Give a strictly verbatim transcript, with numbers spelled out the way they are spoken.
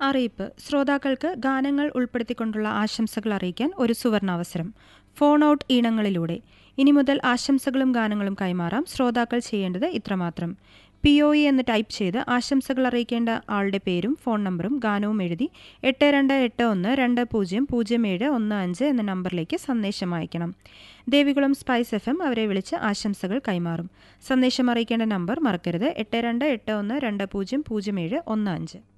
അറിയിപ്പ്. ശ്രോതാക്കൾക്ക് ഗാനങ്ങൾ ഉൾപ്പെടുത്തിക്കൊണ്ടുള്ള ആശംസകൾ അറിയിക്കാൻ ഒരു സുവർണാവസരം. ഫോൺ ഔട്ട് ഈണങ്ങളിലൂടെ ഇനി മുതൽ ആശംസകളും ഗാനങ്ങളും കൈമാറാം. ശ്രോതാക്കൾ ചെയ്യേണ്ടത് ഇത്രമാത്രം: പി ഒ ഇ എന്ന് ടൈപ്പ് ചെയ്ത് ആശംസകൾ അറിയിക്കേണ്ട ആളുടെ പേരും ഫോൺ നമ്പറും ഗാനവും എഴുതി എട്ട് രണ്ട് എട്ട് ഒന്ന് രണ്ട് പൂജ്യം പൂജ്യം ഏഴ് ഒന്ന് അഞ്ച് എന്ന നമ്പറിലേക്ക് സന്ദേശം അയക്കണം. ദേവികുളം സ്പൈസ് എഫ് എം അവരെ വിളിച്ച് ആശംസകൾ കൈമാറും. സന്ദേശം അറിയിക്കേണ്ട നമ്പർ മറക്കരുത്: എട്ട് രണ്ട് എട്ട് ഒന്ന് രണ്ട് പൂജ്യം പൂജ്യം ഏഴ് ഒന്ന് അഞ്ച്.